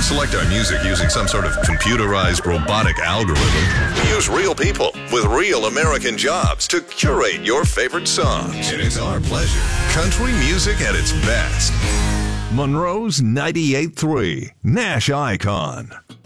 don't select our music using some sort of computerized robotic algorithm. We use real people with real American jobs to curate your favorite songs. And it's our pleasure. Country music at its best. Monroe's 98.3, Nash Icon.